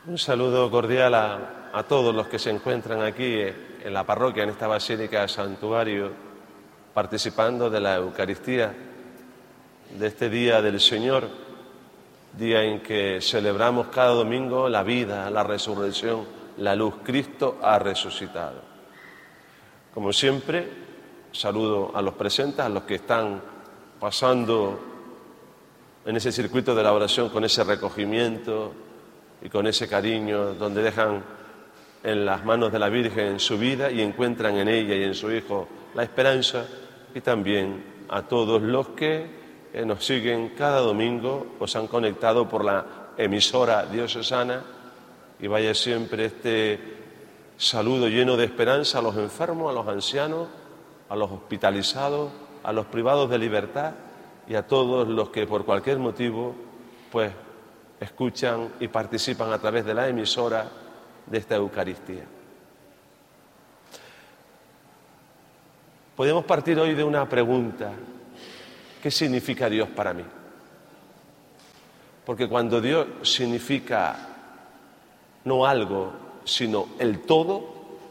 Un saludo cordial a todos los que se encuentran aquí en la parroquia, en esta Basílica Santuario, participando de la Eucaristía, de este Día del Señor, día en que celebramos cada domingo la vida, la resurrección, la luz. Cristo ha resucitado. Como siempre, saludo a los presentes, a los que están pasando en ese circuito de la oración con ese recogimiento y con ese cariño, donde dejan en las manos de la Virgen su vida y encuentran en ella y en su Hijo la esperanza, y también a todos los que nos siguen cada domingo o se han conectado por la emisora diocesana, y vaya siempre este saludo lleno de esperanza a los enfermos, a los ancianos, a los hospitalizados, a los privados de libertad y a todos los que por cualquier motivo pues escuchan y participan a través de la emisora de esta Eucaristía. Podemos partir hoy de una pregunta: ¿qué significa Dios para mí? Porque cuando Dios significa no algo, sino el todo,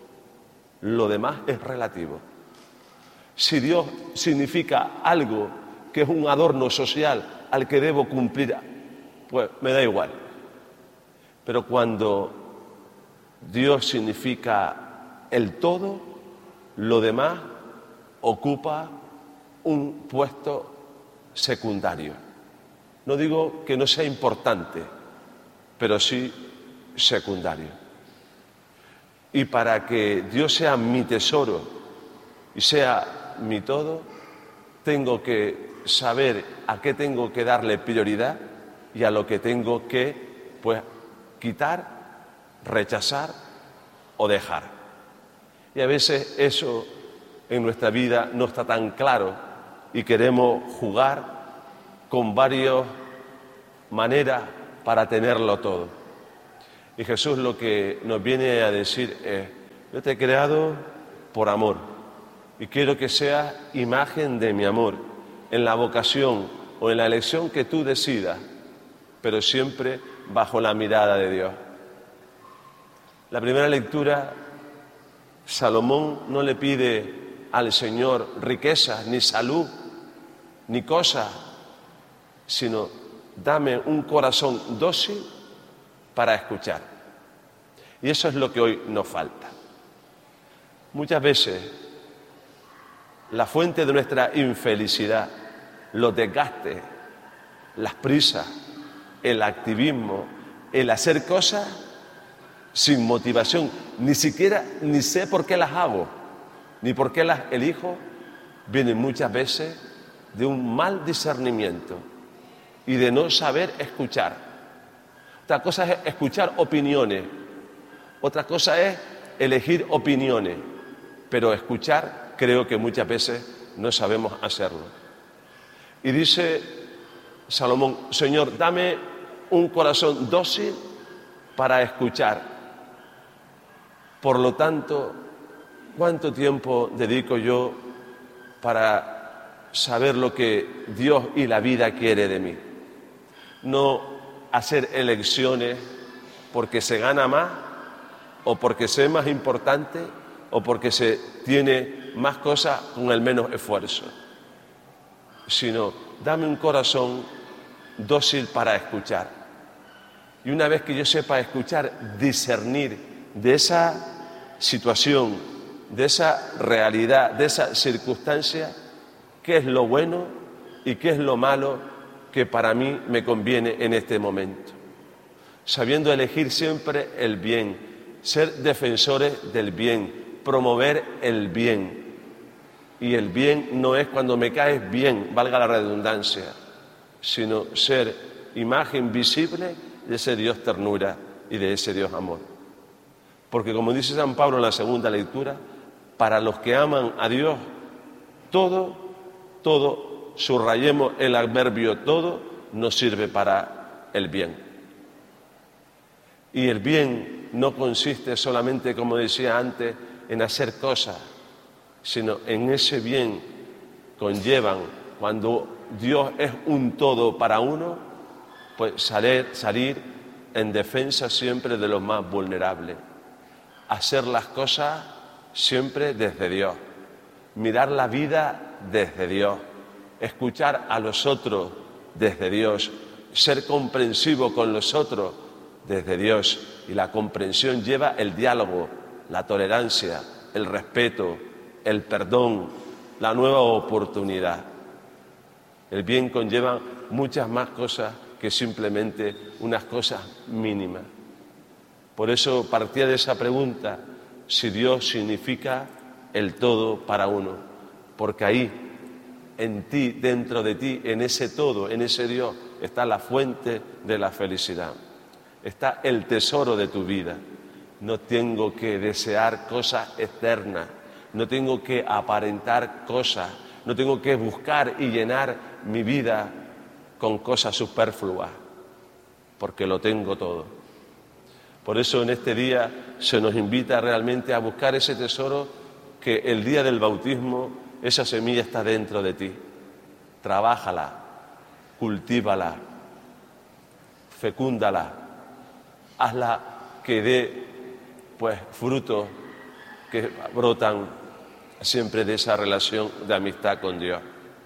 lo demás es relativo. Si Dios significa algo que es un adorno social al que debo cumplir, pues me da igual. Pero cuando Dios significa el todo, lo demás ocupa un puesto secundario. No digo que no sea importante, pero sí secundario. Y para que Dios sea mi tesoro y sea mi todo, tengo que saber a qué tengo que darle prioridad y a lo que tengo que, pues, quitar, rechazar o dejar. Y a veces eso en nuestra vida no está tan claro y queremos jugar con varias maneras para tenerlo todo. Y Jesús lo que nos viene a decir es: yo te he creado por amor y quiero que seas imagen de mi amor en la vocación o en la elección que tú decidas, pero siempre bajo la mirada de Dios. La primera lectura, Salomón no le pide al Señor riquezas, ni salud, ni cosas, sino dame un corazón dócil para escuchar. Y eso es lo que hoy nos falta. Muchas veces la fuente de nuestra infelicidad, los desgastes, las prisas, el activismo, el hacer cosas sin motivación, ni siquiera ni sé por qué las hago, ni por qué las elijo, vienen muchas veces de un mal discernimiento y de no saber escuchar. Otra cosa es escuchar opiniones, otra cosa es elegir opiniones, pero escuchar creo que muchas veces no sabemos hacerlo. Y dice Salomón: Señor, dame un corazón dócil para escuchar. Por lo tanto, ¿cuánto tiempo dedico yo para saber lo que Dios y la vida quiere de mí? No hacer elecciones porque se gana más, o porque se es más importante, o porque se tiene más cosas con el menos esfuerzo, sino dame un corazón dócil para escuchar. Y una vez que yo sepa escuchar, discernir de esa situación, de esa realidad, de esa circunstancia, qué es lo bueno y qué es lo malo que para mí me conviene en este momento. Sabiendo elegir siempre el bien, ser defensores del bien, promover el bien. Y el bien no es cuando me caes bien, valga la redundancia, sino ser imagen visible de ese Dios ternura y de ese Dios amor. Porque como dice San Pablo en la segunda lectura, para los que aman a Dios, todo, subrayemos el adverbio todo, nos sirve para el bien. Y el bien no consiste solamente, como decía antes, en hacer cosas, sino en ese bien conllevan, cuando Dios es un todo para uno, pues salir en defensa siempre de los más vulnerables, hacer las cosas siempre desde Dios, mirar la vida desde Dios, escuchar a los otros desde Dios, ser comprensivo con los otros desde Dios. Y la comprensión lleva el diálogo, la tolerancia, el respeto, el perdón, la nueva oportunidad. El bien conlleva muchas más cosas que simplemente unas cosas mínimas. Por eso partía de esa pregunta, si Dios significa el todo para uno, porque ahí, en ti, dentro de ti, en ese todo, en ese Dios, está la fuente de la felicidad, está el tesoro de tu vida. No tengo que desear cosas externas, no tengo que aparentar cosas, no tengo que buscar y llenar mi vida con cosas superfluas, porque lo tengo todo. Por eso en este día se nos invita realmente a buscar ese tesoro que el día del bautismo, esa semilla está dentro de ti. Trabájala, cultívala, fecúndala, hazla que dé frutos que brotan siempre de esa relación de amistad con Dios.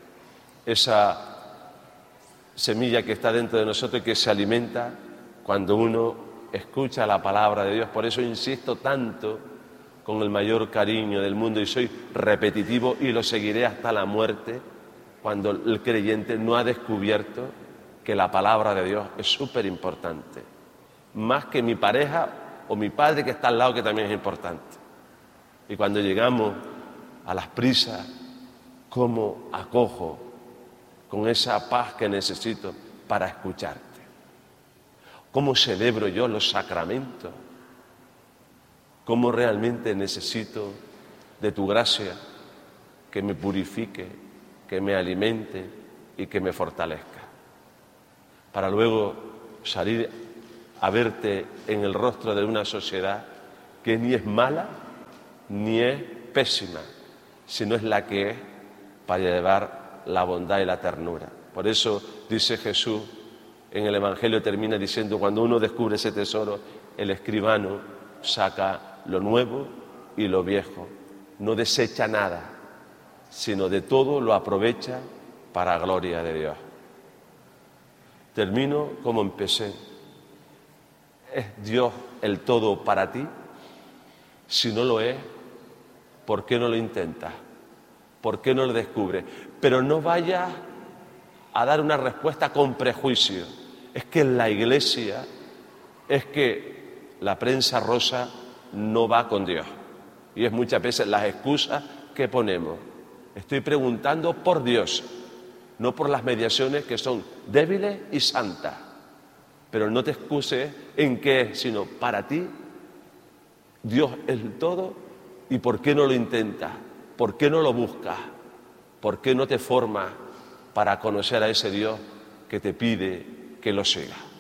Esa semilla que está dentro de nosotros y que se alimenta cuando uno escucha la palabra de Dios. Por eso insisto tanto, con el mayor cariño del mundo, y soy repetitivo y lo seguiré hasta la muerte, cuando el creyente no ha descubierto que la palabra de Dios es súper importante, más que mi pareja o mi padre que está al lado, que también es importante. Y cuando llegamos a las prisas, ¿cómo acojo con esa paz que necesito para escucharte? ¿Cómo celebro yo los sacramentos? ¿Cómo realmente necesito de tu gracia que me purifique, que me alimente y que me fortalezca? Para luego salir a verte en el rostro de una sociedad que ni es mala ni es pésima, sino es la que es para llevar la bondad y la ternura. Por eso dice Jesús, en el Evangelio termina diciendo, cuando uno descubre ese tesoro, el escribano saca lo nuevo y lo viejo, no desecha nada, sino de todo lo aprovecha para gloria de Dios. Termino como empecé. ¿Es Dios el todo para ti? Si no lo es, ¿por qué no lo intentas? ¿Por qué no lo descubres? Pero no vayas a dar una respuesta con prejuicio. Es que en la Iglesia, es que la prensa rosa no va con Dios. Y es muchas veces las excusas que ponemos. Estoy preguntando por Dios, no por las mediaciones que son débiles y santas. Pero no te excuses en qué, sino para ti, Dios es el todo. ¿Y por qué no lo intentas? ¿Por qué no lo buscas? ¿Por qué no te formas para conocer a ese Dios que te pide que lo sigas?